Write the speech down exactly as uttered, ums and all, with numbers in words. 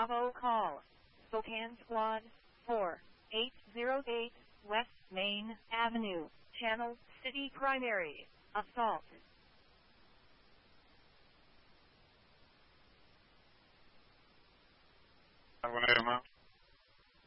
Bravo call. Spokane Squad four eight zero eight West Main Avenue, Channel City Primary. Assault. ¿Alguna llamada?